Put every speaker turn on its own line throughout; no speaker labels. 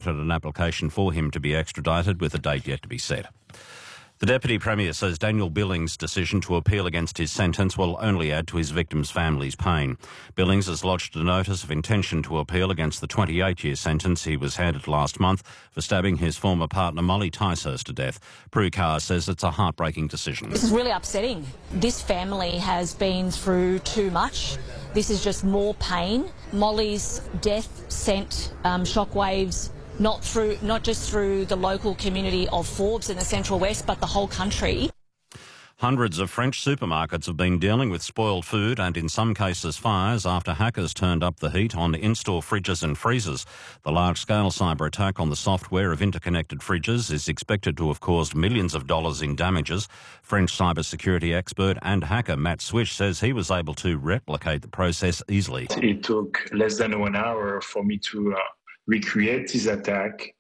submitted an application for him to be extradited with a date yet to be set. The Deputy Premier says Daniel Billings' decision to appeal against his sentence will only add to his victims' families' pain. Billings has lodged a notice of intention to appeal against the 28-year sentence he was handed last month for stabbing his former partner Molly Ticehurst to death. Prue Carr says it's a heartbreaking decision.
This is really upsetting. This family has been through too much. This is just more pain. Molly's death sent shockwaves not just through the local community of Forbes in the Central West, but the whole country.
Hundreds of French supermarkets have been dealing with spoiled food and in some cases fires after hackers turned up the heat on in-store fridges and freezers. The large-scale cyber attack on the software of interconnected fridges is expected to have caused millions of dollars in damages. French cybersecurity expert and hacker Matt Swish says he was able to replicate the process easily.
It took less than 1 hour for me to recreate this attack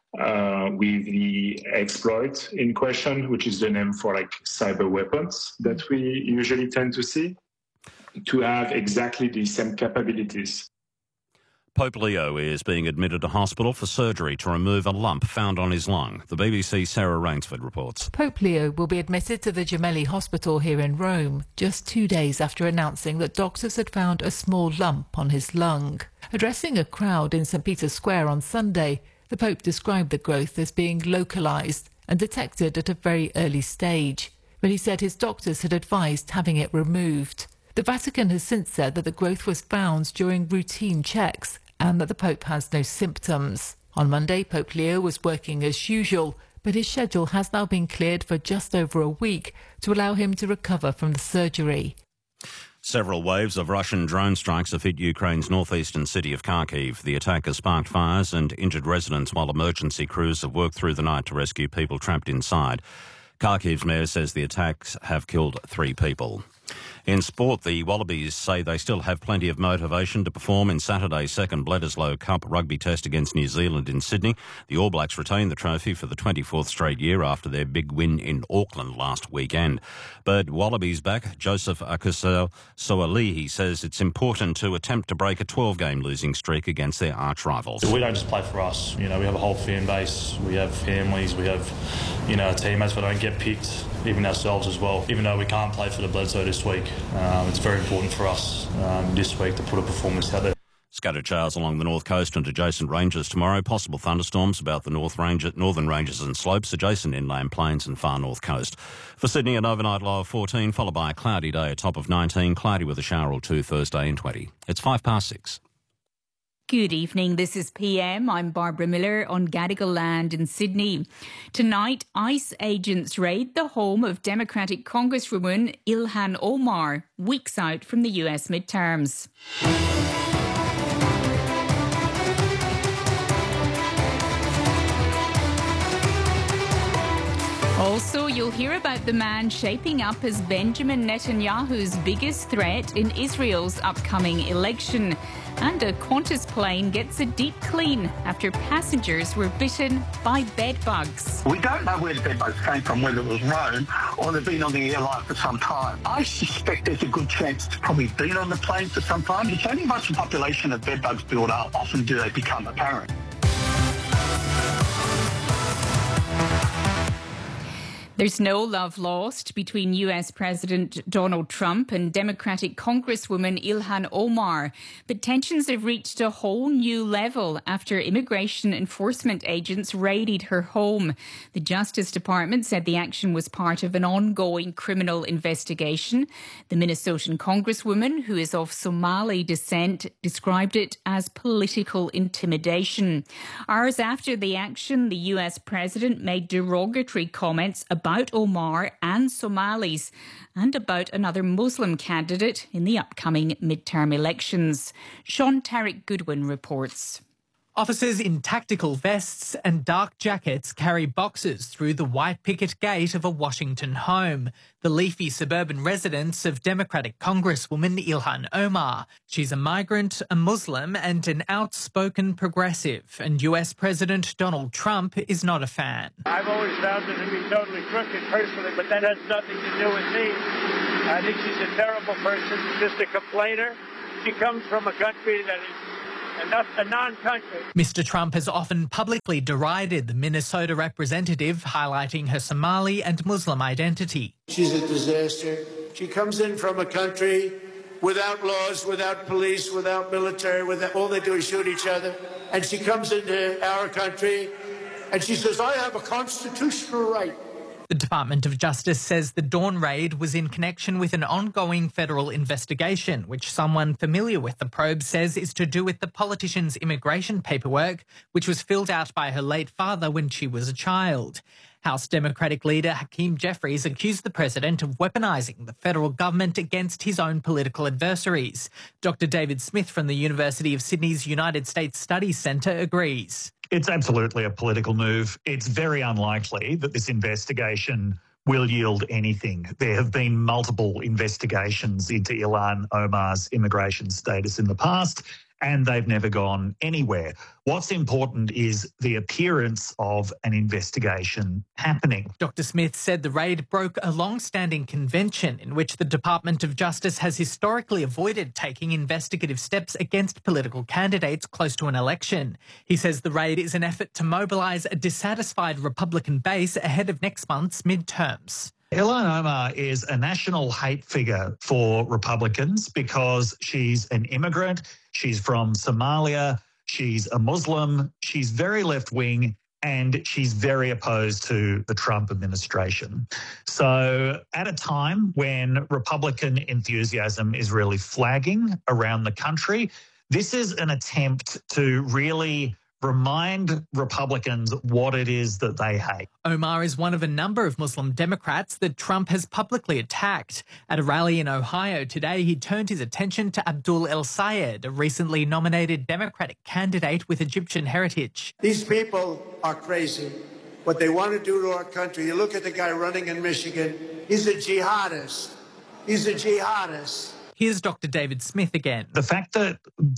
with the exploit in question, which is the name for cyber weapons that we usually tend to see, to have exactly the same capabilities.
Pope Leo is being admitted to hospital for surgery to remove a lump found on his lung. The BBC's Sarah Rainsford reports.
Pope Leo will be admitted to the Gemelli Hospital here in Rome, just 2 days after announcing that doctors had found a small lump on his lung. Addressing a crowd in St Peter's Square on Sunday, the Pope described the growth as being localised and detected at a very early stage, but he said his doctors had advised having it removed. The Vatican has since said that the growth was found during routine checks and that the Pope has no symptoms. On Monday, Pope Leo was working as usual, but his schedule has now been cleared for just over a week to allow him to recover from the surgery.
Several waves of Russian drone strikes have hit Ukraine's northeastern city of Kharkiv. The attack has sparked fires and injured residents while emergency crews have worked through the night to rescue people trapped inside. Kharkiv's mayor says the attacks have killed 3 people. In sport, the Wallabies say they still have plenty of motivation to perform in Saturday's second Bledisloe Cup rugby test against New Zealand in Sydney. The All Blacks retained the trophy for the 24th straight year after their big win in Auckland last weekend. But Wallabies back Joseph Akusoalihi says it's important to attempt to break a 12-game losing streak against their arch-rivals.
We don't just play for us. We have a whole fan base, we have families, we have, our teammates, but don't get picked, even ourselves as well. Even though we can't play for the Bledisloe this week, it's very important for us this week to put a performance out there.
Scattered showers along the north coast and adjacent ranges tomorrow. Possible thunderstorms about the northern ranges and slopes, adjacent inland plains and far north coast. For Sydney, an overnight low of 14, followed by a cloudy day, a top of 19, cloudy with a shower or two Thursday and 20. It's 6:05.
Good evening, this is PM. I'm Barbara Miller on Gadigal land in Sydney. Tonight, ICE agents raid the home of Democratic Congresswoman Ilhan Omar, weeks out from the US midterms. Also, you'll hear about the man shaping up as Benjamin Netanyahu's biggest threat in Israel's upcoming election. And a Qantas plane gets a deep clean after passengers were bitten by bed bugs.
We don't know where the bed bugs came from, whether it was Rome or they've been on the airline for some time. I suspect there's a good chance it's probably been on the plane for some time. It's only once the population of bed bugs build up, often do they become apparent.
There's no love lost between US President Donald Trump and Democratic Congresswoman Ilhan Omar, but tensions have reached a whole new level after immigration enforcement agents raided her home. The Justice Department said the action was part of an ongoing criminal investigation. The Minnesotan Congresswoman, who is of Somali descent, described it as political intimidation. Hours after the action, the US President made derogatory comments about Omar and Somalis and about another Muslim candidate in the upcoming midterm elections. Sean Tarek Goodwin reports.
Officers in tactical vests and dark jackets carry boxes through the white picket gate of a Washington home, the leafy suburban residence of Democratic Congresswoman Ilhan Omar. She's a migrant, a Muslim and an outspoken progressive, and US President Donald Trump is not a fan.
I've always found her to be totally crooked personally, but that has nothing to do with me. I think she's a terrible person, just a complainer. She comes from a country that is a non-country.
Mr. Trump has often publicly derided the Minnesota representative, highlighting her Somali and Muslim identity.
She's a disaster. She comes in from a country without laws, without police, without military, all they do is shoot each other. And she comes into our country and she says, I have a constitutional right.
The Department of Justice says the Dawn raid was in connection with an ongoing federal investigation, which someone familiar with the probe says is to do with the politician's immigration paperwork, which was filled out by her late father when she was a child. House Democratic leader Hakeem Jeffries accused the president of weaponising the federal government against his own political adversaries. Dr. David Smith from the University of Sydney's United States Studies Centre agrees.
It's absolutely a political move. It's very unlikely that this investigation will yield anything. There have been multiple investigations into Ilhan Omar's immigration status in the past, and they've never gone anywhere. What's important is the appearance of an investigation happening.
Dr. Smith said the raid broke a long-standing convention in which the Department of Justice has historically avoided taking investigative steps against political candidates close to an election. He says the raid is an effort to mobilise a dissatisfied Republican base ahead of next month's midterms.
Ilhan Omar is a national hate figure for Republicans because she's an immigrant, she's from Somalia, she's a Muslim, she's very left-wing, and she's very opposed to the Trump administration. So at a time when Republican enthusiasm is really flagging around the country, this is an attempt to really remind Republicans what it is that they hate.
Omar is one of a number of Muslim Democrats that Trump has publicly attacked. At a rally in Ohio today, he turned his attention to Abdul El Sayed, a recently nominated Democratic candidate with Egyptian heritage.
These people are crazy. What they want to do to our country, you look at the guy running in Michigan, he's a jihadist. He's a jihadist.
Here's Dr. David Smith again.
The fact that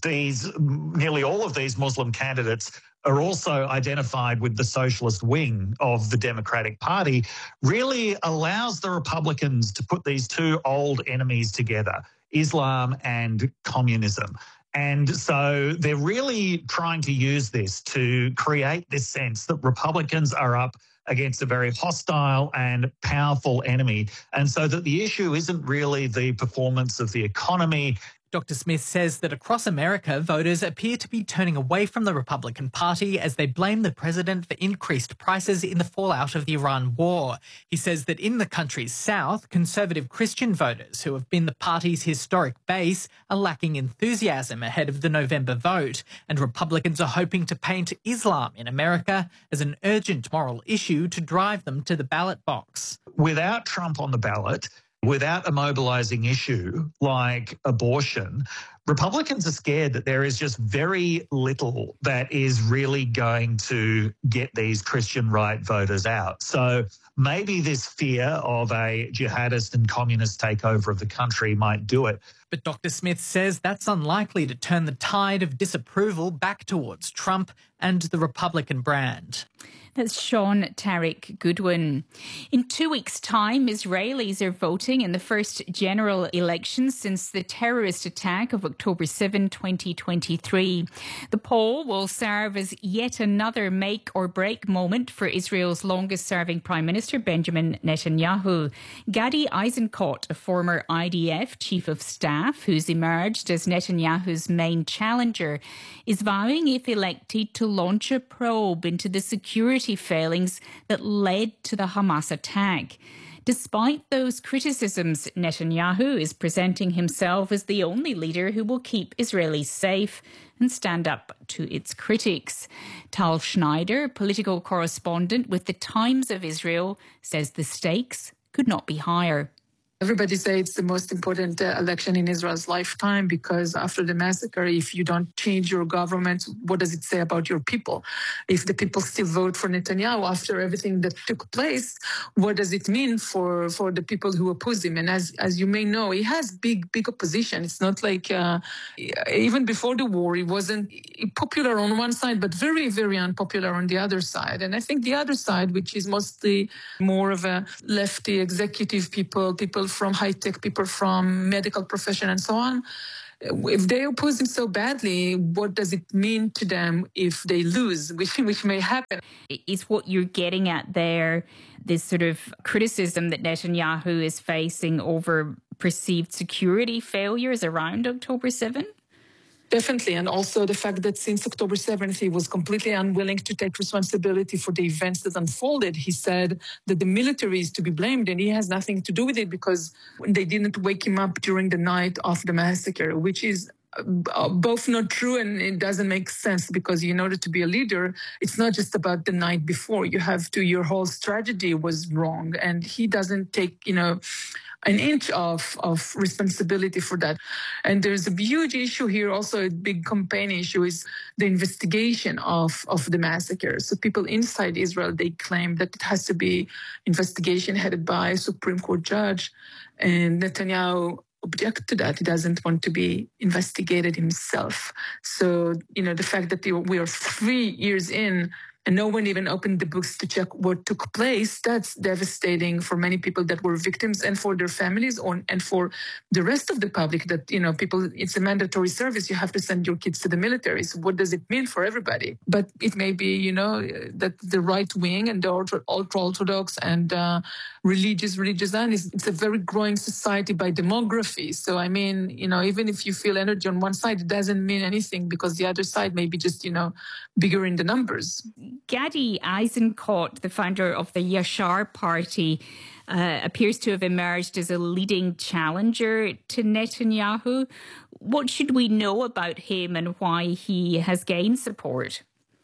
nearly all of these Muslim candidates are also identified with the socialist wing of the Democratic Party really allows the Republicans to put these two old enemies together, Islam and communism. And so they're really trying to use this to create this sense that Republicans are up against a very hostile and powerful enemy, and so that the issue isn't really the performance of the economy.
Dr. Smith says that across America, voters appear to be turning away from the Republican Party as they blame the president for increased prices in the fallout of the Iran war. He says that in the country's south, conservative Christian voters, who have been the party's historic base, are lacking enthusiasm ahead of the November vote, and Republicans are hoping to paint Islam in America as an urgent moral issue to drive them to the ballot box.
Without Trump on the ballot, without a mobilising issue like abortion, Republicans are scared that there is just very little that is really going to get these Christian right voters out. So maybe this fear of a jihadist and communist takeover of the country might do it.
But Dr. Smith says that's unlikely to turn the tide of disapproval back towards Trump and the Republican brand.
That's Sean Tariq Goodwin. In 2 weeks' time, Israelis are voting in the first general election since the terrorist attack of October 7, 2023. The poll will serve as yet another make-or-break moment for Israel's longest-serving Prime Minister, Benjamin Netanyahu. Gadi Eisenkot, a former IDF chief of staff who's emerged as Netanyahu's main challenger, is vowing, if elected, to launch a probe into the security failings that led to the Hamas attack. Despite those criticisms, Netanyahu is presenting himself as the only leader who will keep Israelis safe and stand up to its critics. Tal Schneider, political correspondent with the Times of Israel, says the stakes could not be higher.
Everybody say it's the most important election in Israel's lifetime because after the massacre, if you don't change your government, what does it say about your people? If the people still vote for Netanyahu after everything that took place, what does it mean for the people who oppose him? And as you may know, he has big opposition. It's not like even before the war, he wasn't popular on one side, but very, very unpopular on the other side. And I think the other side, which is mostly more of a lefty executive people from high-tech, people from medical profession and so on, if they oppose him so badly, what does it mean to them if they lose, which may happen?
Is what you're getting at there this sort of criticism that Netanyahu is facing over perceived security failures around October 7?
Definitely. And also the fact that since October 7th, he was completely unwilling to take responsibility for the events that unfolded. He said that the military is to be blamed and he has nothing to do with it because they didn't wake him up during the night of the massacre, which is both not true and it doesn't make sense because in order to be a leader, it's not just about the night before. Your whole strategy was wrong and he doesn't take, an inch of responsibility for that. And there's a huge issue here, also a big campaign issue, is the investigation of the massacre. So people inside Israel, they claim that it has to be investigation headed by a Supreme Court judge. And Netanyahu object to that. He doesn't want to be investigated himself. So, the fact that we are 3 years in and no one even opened the books to check what took place, that's devastating for many people that were victims and for their families and for the rest of the public that, people, it's a mandatory service. You have to send your kids to the military. So what does it mean for everybody? But it may be, that the right wing and the ultra-Orthodox and religious Zionists, it's a very growing society by demography. So, even if you feel energy on one side, it doesn't mean anything because the other side may be just, bigger in the numbers.
Gadi Eisenkot, the founder of the Yashar Party, appears to have emerged as a leading challenger to Netanyahu. What should we know about him and why he has gained support?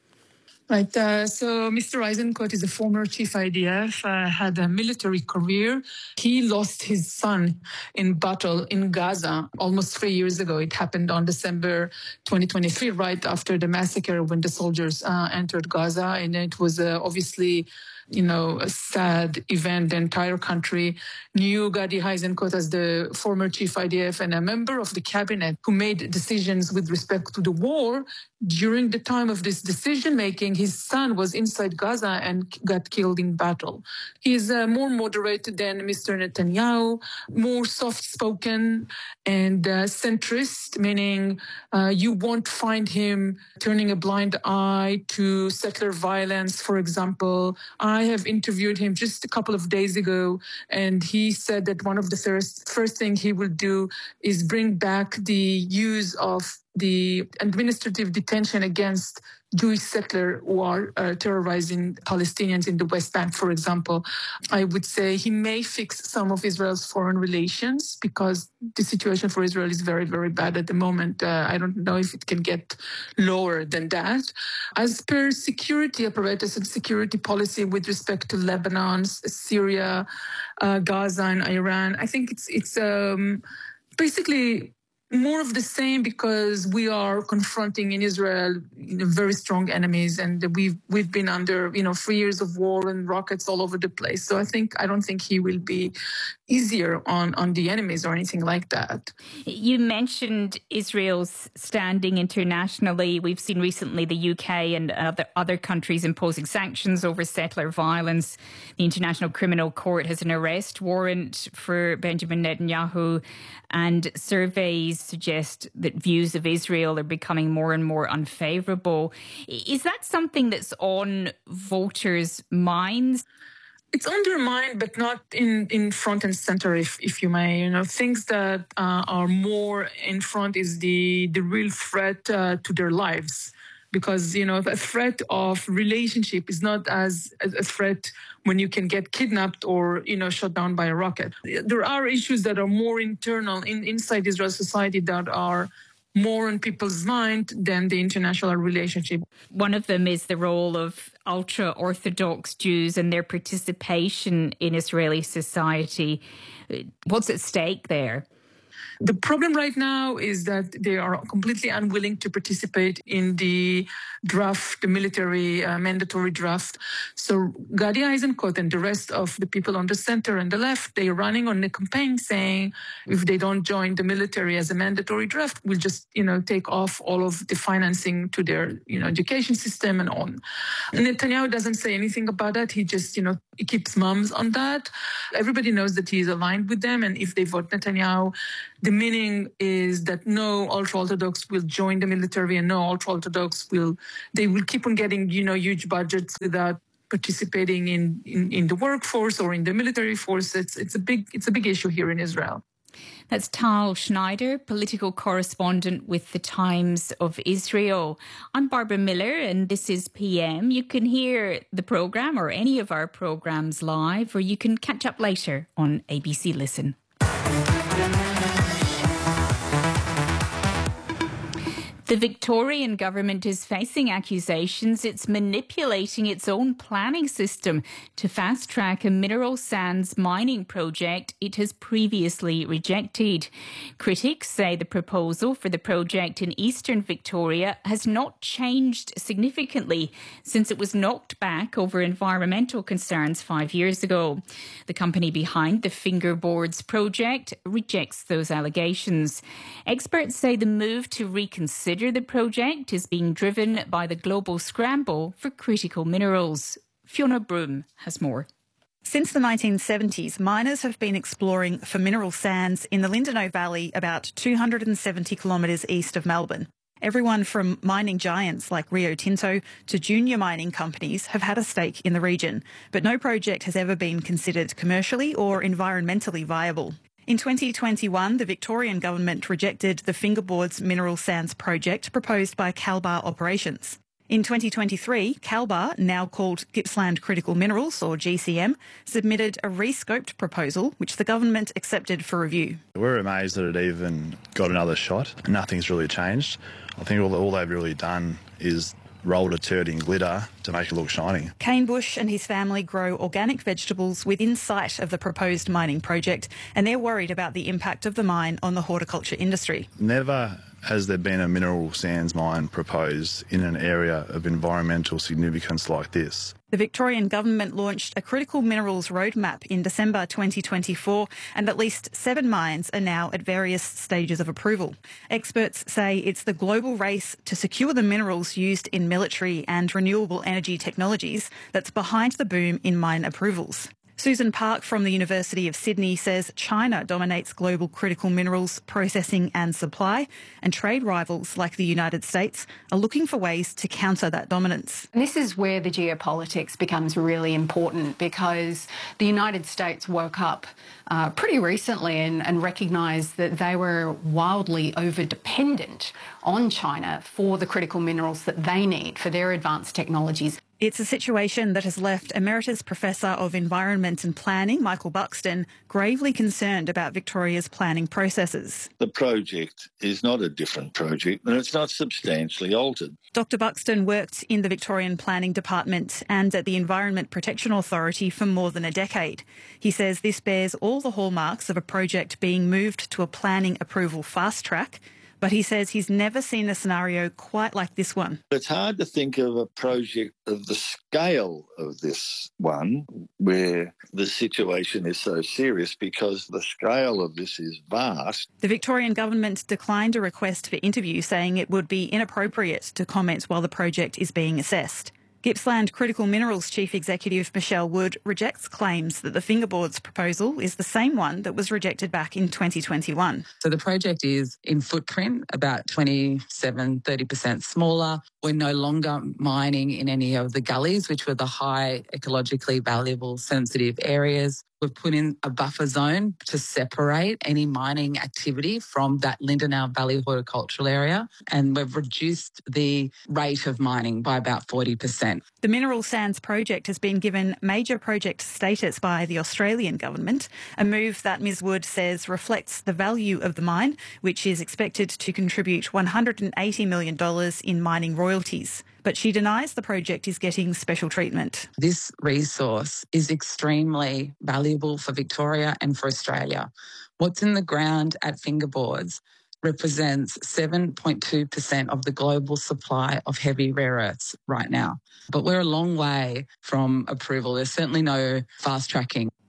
Right. So Mr. Eisenkot is a former chief IDF, had a military career. He lost his son in battle in Gaza almost 3 years ago. It happened on December 2023, right after the massacre when the soldiers entered Gaza. And it was obviously a sad event. The entire country knew Gadi Eisenkot as the former chief IDF and a member of the cabinet who made decisions with respect to the war. During the time of this decision-making, his son was inside Gaza and got killed in battle. He is more moderate than Mr. Netanyahu, more soft-spoken and centrist, meaning you won't find him turning a blind eye to settler violence, for example. I have interviewed him just a couple of days ago, and he said that one of the first thing he will do is bring back the use of the administrative detention against Jewish settlers who are terrorizing Palestinians in the West Bank, for example. I would say he may fix some of Israel's foreign relations because the situation for Israel is very, very bad at the moment. I don't know if it can get lower than that. As per security apparatus and security policy with respect to Lebanon, Syria, Gaza, and Iran, I think it's basically more of the same because we are confronting in Israel very strong enemies and we've been under 3 years of war and rockets all over the place. So I don't think he will be easier on the enemies or anything like that.
You mentioned Israel's standing internationally. We've seen recently the UK and other countries imposing sanctions over settler violence. The International Criminal Court has an arrest warrant for Benjamin Netanyahu, and surveys suggest that views of Israel are becoming more and more unfavourable. Is that something that's on voters' minds?
It's on their mind, but not in front and center, if you may. Things that are more in front is the real threat to their lives. Because, a threat of relationship is not as a threat when you can get kidnapped or, shot down by a rocket. There are issues that are more internal inside Israel society that are more on people's mind than the international relationship.
One of them is the role of ultra-Orthodox Jews and their participation in Israeli society. What's at stake there?
The problem right now is that they are completely unwilling to participate in the draft, the military mandatory draft. So Gadi Eisenkot and the rest of the people on the center and the left, they're running on the campaign saying if they don't join the military as a mandatory draft, we'll just, take off all of the financing to their, education system and on. And Netanyahu doesn't say anything about that. He just, he keeps mum on that. Everybody knows that he is aligned with them. And if they vote Netanyahu, The meaning is that no ultra-Orthodox will join the military and no ultra-Orthodox will keep on getting, huge budgets without participating in the workforce or in the military force. It's a big issue here in Israel.
That's Tal Schneider, political correspondent with the Times of Israel. I'm Barbara Miller and this is PM. You can hear the programme or any of our programmes live, or you can catch up later on ABC Listen. The Victorian government is facing accusations it's manipulating its own planning system to fast-track a mineral sands mining project it has previously rejected. Critics say the proposal for the project in eastern Victoria has not changed significantly since it was knocked back over environmental concerns 5 years ago. The company behind the Fingerboards project rejects those allegations. Experts say the move to reconsider the project is being driven by the global scramble for critical minerals. Fiona Broom has more.
Since the 1970s, miners have been exploring for mineral sands in the Lindenow Valley about 270 kilometres east of Melbourne. Everyone from mining giants like Rio Tinto to junior mining companies have had a stake in the region, but no project has ever been considered commercially or environmentally viable. In 2021, the Victorian government rejected the Fingerboards mineral sands project proposed by Kalbar Operations. In 2023, Kalbar, now called Gippsland Critical Minerals, or GCM, submitted a rescoped proposal which the government accepted for review.
We're amazed that it even got another shot. Nothing's really changed. I think all they've really done is rolled a turd in glitter to make it look shiny.
Kane Bush and his family grow organic vegetables within sight of the proposed mining project, and they're worried about the impact of the mine on the horticulture industry.
Never has there been a mineral sands mine proposed in an area of environmental significance like this.
The Victorian government launched a critical minerals roadmap in December 2024, and at least 7 mines are now at various stages of approval. Experts say it's the global race to secure the minerals used in military and renewable energy technologies that's behind the boom in mine approvals. Susan Park from the University of Sydney says China dominates global critical minerals processing and supply, and trade rivals like the United States are looking for ways to counter that dominance.
And this is where the geopolitics becomes really important, because the United States woke up pretty recently and recognised that they were wildly over-dependent on China for the critical minerals that they need for their advanced technologies.
It's a situation that has left Emeritus Professor of Environment and Planning, Michael Buxton, gravely concerned about Victoria's planning processes.
The project is not a different project, and it's not substantially altered.
Dr Buxton worked in the Victorian Planning Department and at the Environment Protection Authority for more than a decade. He says this bears all the hallmarks of a project being moved to a planning approval fast track, but he says he's never seen a scenario quite like this one.
It's hard to think of a project of the scale of this one where the situation is so serious, because the scale of this is vast.
The Victorian government declined a request for interview, saying it would be inappropriate to comment while the project is being assessed. Gippsland Critical Minerals Chief Executive Michelle Wood rejects claims that the Fingerboards proposal is the same one that was rejected back in 2021.
So the project is in footprint about 30% smaller. We're no longer mining in any of the gullies, which were the high ecologically valuable sensitive areas. We've put in a buffer zone to separate any mining activity from that Lindenow Valley horticultural area, and we've reduced the rate of mining by about 40%.
The mineral sands project has been given major project status by the Australian government, a move that Ms Wood says reflects the value of the mine, which is expected to contribute $180 million in mining royalties. But she denies the project is getting special treatment.
This resource is extremely valuable for Victoria and for Australia. What's in the ground at Fingerboards represents 7.2% of the global supply of heavy rare earths right now. But we're a long way from approval. There's certainly no fast tracking.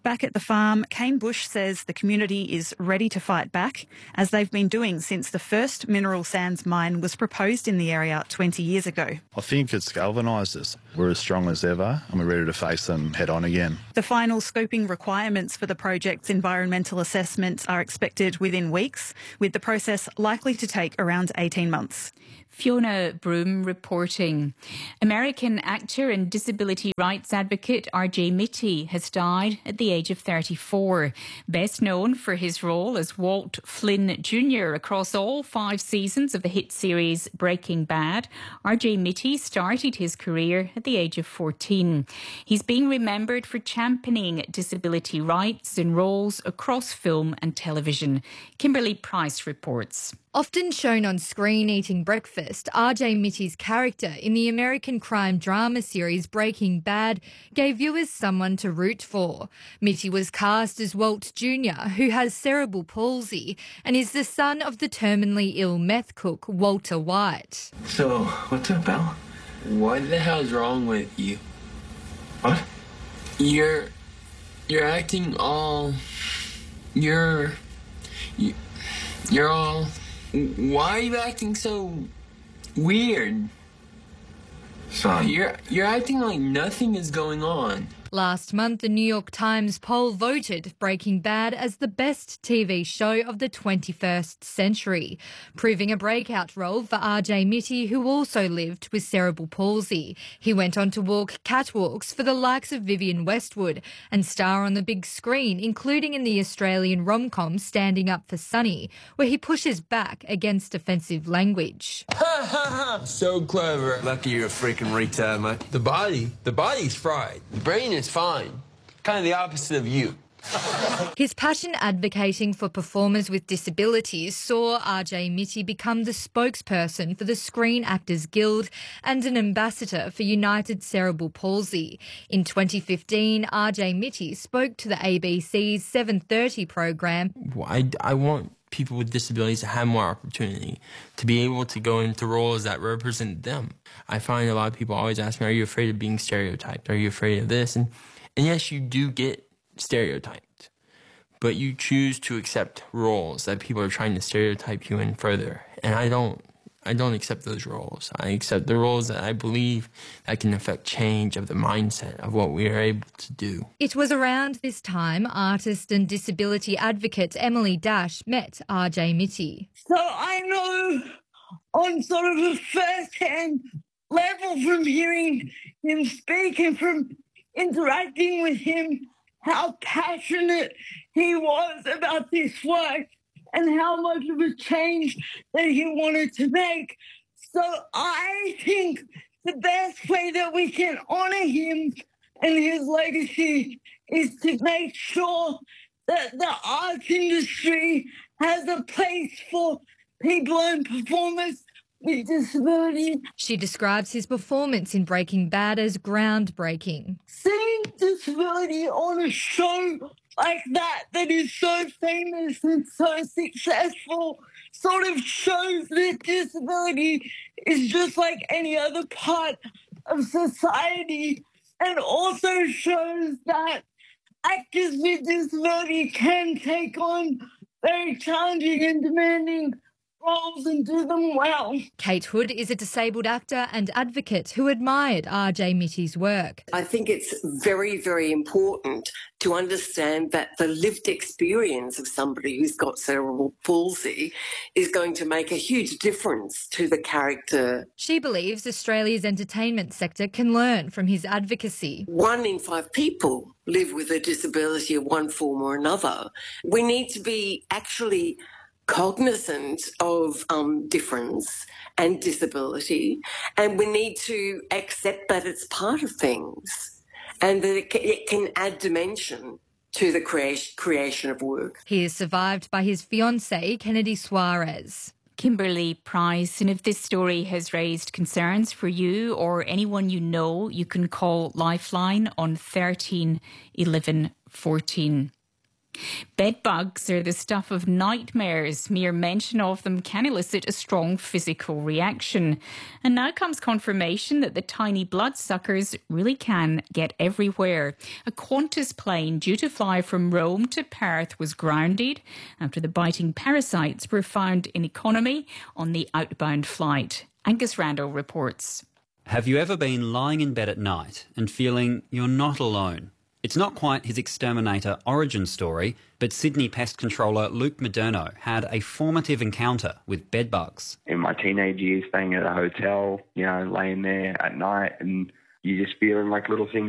Back at the farm, Kane Bush says the community is ready to fight back, as they've been doing since the first mineral sands mine was proposed in the area 20 years ago.
I think it's galvanised us. We're as strong as ever and we're ready to face them head on again.
The final scoping requirements for the project's environmental assessments are expected within weeks, with the process likely to take around 18 months.
Fiona Broom reporting. American actor and disability rights advocate R.J. Mitty has died at the age of 34. Best known for his role as Walt Flynn Jr. across all 5 seasons of the hit series Breaking Bad, R.J. Mitty started his career at the age of 14. He's being remembered for championing disability rights in roles across film and television. Kimberly Price reports.
Often shown on screen eating breakfast, R.J. Mitty's character in the American crime drama series Breaking Bad gave viewers someone to root for. Mitty was cast as Walt Jr., who has cerebral palsy and is the son of the terminally ill meth cook Walter White.
So, what's up, Al? What the hell's wrong with you? What? You're acting all... You're all... Why are you acting so weird? Son. You're acting like nothing is going on.
Last month, the New York Times poll voted Breaking Bad as the best TV show of the 21st century, proving a breakout role for R.J. Mitty, who also lived with cerebral palsy. He went on to walk catwalks for the likes of Vivienne Westwood and star on the big screen, including in the Australian rom-com Standing Up for Sunny, where he pushes back against offensive language.
Ha ha ha! So clever. Lucky you're a freaking retard, mate. The body's fried. The brain is fine. Kind of the opposite of you.
His passion advocating for performers with disabilities saw R.J. Mitty become the spokesperson for the Screen Actors Guild and an ambassador for United Cerebral Palsy. In 2015, R.J. Mitty spoke to the ABC's 7:30 program.
I want people with disabilities to have more opportunity, to be able to go into roles that represent them. I find a lot of people always ask me, are you afraid of being stereotyped? Are you afraid of this? And yes, you do get stereotyped, but you choose to accept roles that people are trying to stereotype you in further. And I don't accept those roles. I accept the roles that I believe that can affect change of the mindset of what we are able to do.
It was around this time artist and disability advocate Emily Dash met R.J. Mitty.
So I know on sort of a first-hand level from hearing him speak and from interacting with him how passionate he was about this work and how much of a change that he wanted to make. So I think the best way that we can honour him and his legacy is to make sure that the arts industry has a place for people and performers with disability.
She describes his performance in Breaking Bad as groundbreaking.
Seeing disability on a show like that is so famous and so successful sort of shows that disability is just like any other part of society, and also shows that actors with disability can take on very challenging and demanding roles and do them well.
Kate Hood is a disabled actor and advocate who admired R.J. Mitty's work.
I think it's very, very important to understand that the lived experience of somebody who's got cerebral palsy is going to make a huge difference to the character.
She believes Australia's entertainment sector can learn from his advocacy.
1 in 5 people live with a disability of one form or another. We need to be actually cognizant of difference and disability, and we need to accept that it's part of things and that it can add dimension to the creation of work.
He is survived by his fiancée, Kennedy Suarez.
Kimberly Price, and if this story has raised concerns for you or anyone you know, you can call Lifeline on 13 11 14. Bed bugs are the stuff of nightmares. Mere mention of them can elicit a strong physical reaction. And now comes confirmation that the tiny bloodsuckers really can get everywhere. A Qantas plane due to fly from Rome to Perth was grounded after the biting parasites were found in economy on the outbound flight. Angus Randall reports.
Have you ever been lying in bed at night and feeling you're not alone? It's not quite his exterminator origin story, but Sydney pest controller Luke Moderno had a formative encounter with bedbugs.
In my teenage years, staying at a hotel, laying there at night, and you're just feeling like little things